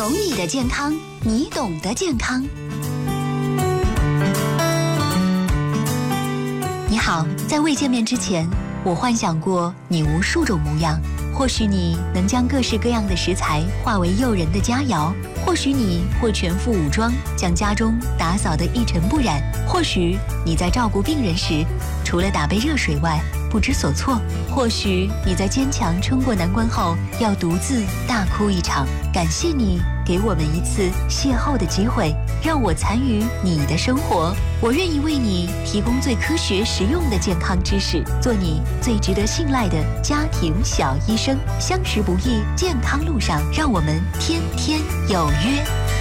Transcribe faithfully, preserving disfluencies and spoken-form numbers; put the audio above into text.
懂你的健康，你懂得健康。你好，在未见面之前，我幻想过你无数种模样。或许你能将各式各样的食材化为诱人的佳肴，或许你会全副武装，将家中打扫得一尘不染，或许你在照顾病人时，除了打杯热水外不知所措，或许你在坚强撑过难关后要独自大哭一场。感谢你给我们一次邂逅的机会，让我参与你的生活。我愿意为你提供最科学实用的健康知识，做你最值得信赖的家庭小医生。相识不易，健康路上，让我们天天有约。